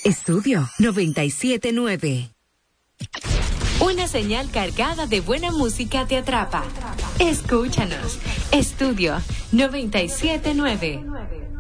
Estudio 97.9. Una señal cargada de buena música te atrapa. Escúchanos. Estudio 97.9.